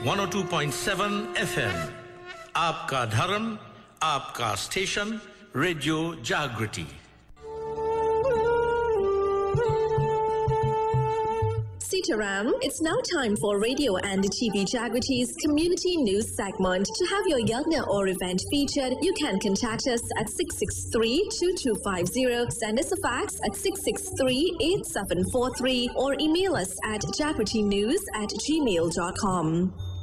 102.7 FM आपका धर्म आपका स्टेशन रेडियो जागृति Sitaram, it's now time for Radio and TV Jagrity's community news segment. To have your yagna or event featured, you can contact us at 663-2250, send us a fax at 663-8743 or email us at jagritynews@gmail.com.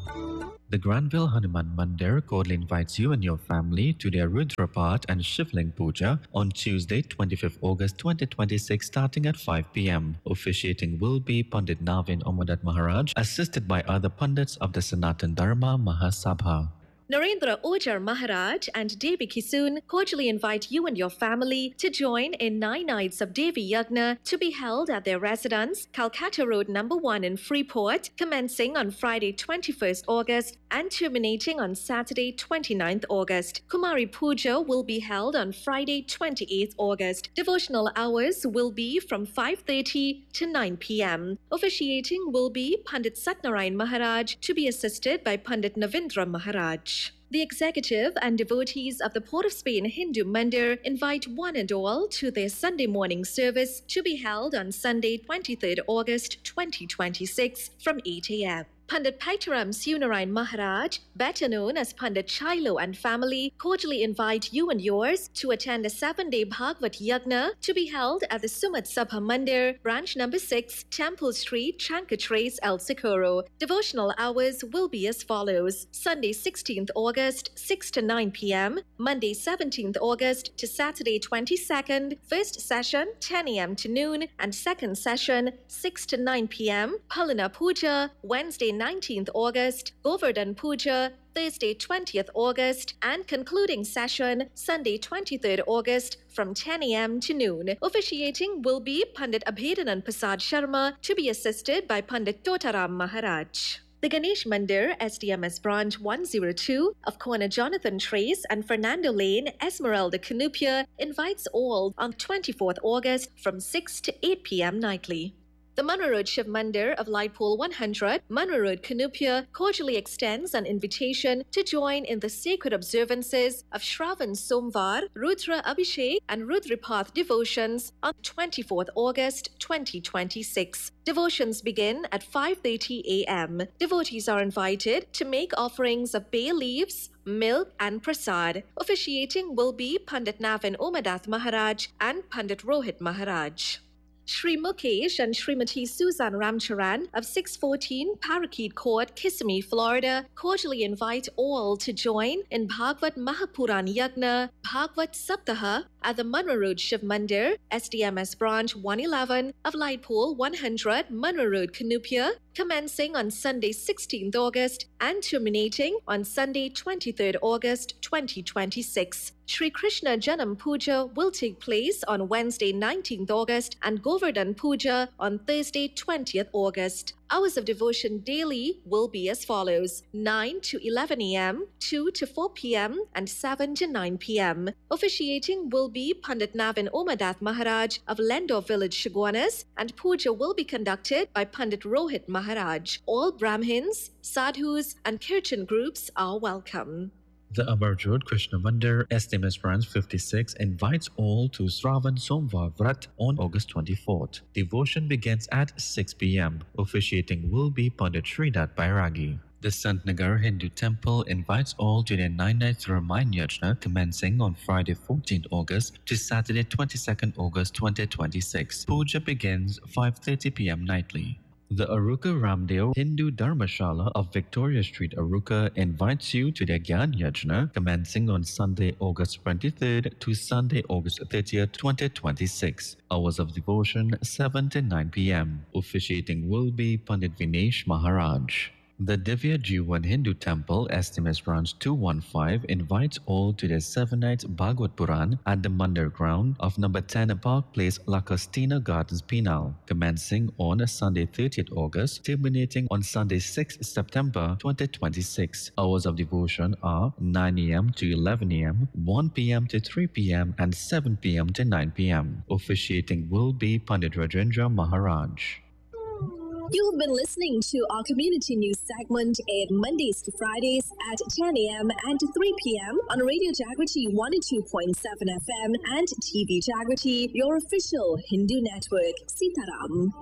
The Granville Hanuman Mandir cordially invites you and your family to their Rudrapat and Shivling Puja on Tuesday, 25th August 2026, starting at 5 p.m. Officiating will be Pandit Navin Omadat Maharaj, assisted by other Pandits of the Sanatan Dharma Mahasabha. Narendra Ojar Maharaj and Devi Kisun cordially invite you and your family to join in 9 nights of Devi Yagna to be held at their residence, Calcutta Road No. 1 in Freeport, commencing on Friday 21st August and terminating on Saturday 29th August. Kumari Puja will be held on Friday 28th August. Devotional hours will be from 5:30 to 9 p.m. Officiating will be Pandit Satnarayan Maharaj to be assisted by Pandit Navindra Maharaj. The executive and devotees of the Port of Spain Hindu Mandir invite one and all to their Sunday morning service to be held on Sunday 23rd August 2026 from 8 a.m. Pandit Paitaram Sunarayan Maharaj, better known as Pandit Chailo and family, cordially invite you and yours to attend a 7-day Bhagavad Yagna to be held at the Sumat Sabha Mandir, branch number 6, Temple Street, Chankatrace, El Socorro. Devotional hours will be as follows: Sunday 16th August, 6 to 9 p.m., Monday 17th August to Saturday 22nd, first session 10 a.m. to noon, and second session 6 to 9 p.m., Palana Puja, Wednesday 19th August, Govardhan Puja, Thursday 20th August, and concluding session Sunday 23rd August from 10 a.m. to noon. Officiating will be Pandit Abhedanand Prasad Sharma to be assisted by Pandit Totaram Maharaj. The Ganesh Mandir, SDMS Branch 102 of corner Jonathan Trace and Fernando Lane, Esmeralda Canupia, invites all on 24th August from 6 to 8 p.m. nightly. The Manarod Shiv Mandir of Lightpool 100, Manarod Canupia, cordially extends an invitation to join in the sacred observances of Shravan Somvar, Rudra Abhishek, and Rudrapath devotions on 24th August 2026. Devotions begin at 5:30 a.m. Devotees are invited to make offerings of bay leaves, milk, and prasad. Officiating will be Pandit Navin Omadath Maharaj and Pandit Rohit Maharaj. Shri Mukesh and Srimati Susan Ramcharan of 614 Parakeet Court, Kissimmee, Florida, cordially invite all to join in Bhagavad Mahapuran Yagna, Bhagavad Saptaha at the Manarod Shiv Mandir, SDMS Branch 111 of Lightpool 100, Manarod, Canupia, commencing on Sunday 16th August and terminating on Sunday 23rd August 2026. Shri Krishna Janam Puja will take place on Wednesday 19th August and Govardhan Puja on Thursday 20th August. Hours of devotion daily will be as follows: 9 to 11 a.m., 2 to 4 p.m., and 7 to 9 p.m. Officiating will be Pandit Navin Omadath Maharaj of Lendor Village, Shagwanas, and puja will be conducted by Pandit Rohit Maharaj. All Brahmins, sadhus, and kirtan groups are welcome. The Amarjot Krishna Mandir, SDMS Branch 56, invites all to Shravan Somvar Vrat on August 24th. Devotion begins at 6 p.m. Officiating will be Pandit Sridhat Bairagi. The Santnagar Hindu Temple invites all to their 9-night Ramayana Yajna commencing on Friday 14th August to Saturday 22nd August 2026. Puja begins 5:30 p.m. nightly. The Aruka Ramdeo Hindu Dharmashala of Victoria Street, Aruka, invites you to their Gyan Yajna commencing on Sunday, August 23rd to Sunday, August 30th, 2026. Hours of devotion 7 to 9 p.m. Officiating will be Pandit Vinesh Maharaj. The Divya Jivan Hindu Temple, SDMS Branch 215, invites all to their 7-night Bhagavad Puran at the Mandir ground of number 10 Park Place, Lakastina Gardens, Penal, commencing on Sunday 30th August, terminating on Sunday 6th September 2026. Hours of devotion are 9 a.m. to 11 a.m., 1 p.m. to 3 p.m., and 7 p.m. to 9 p.m. Officiating will be Pandit Rajendra Maharaj. You have been listening to our community news segment aired Mondays to Fridays at 10 a.m. and 3 p.m. on Radio Jagriti 102.7 FM and TV Jagriti, your official Hindu network. Sitaram.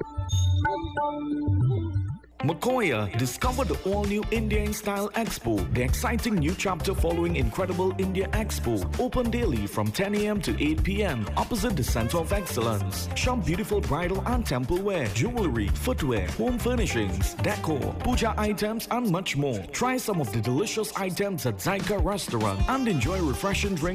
Makoya, discover the all-new India in Style Expo, the exciting new chapter following Incredible India Expo. Open daily from 10 a.m. to 8 p.m. opposite the Center of Excellence. Shop beautiful bridal and temple wear, jewelry, footwear, home furnishings, decor, puja items and much more. Try some of the delicious items at Zyka Restaurant and enjoy refreshing drinks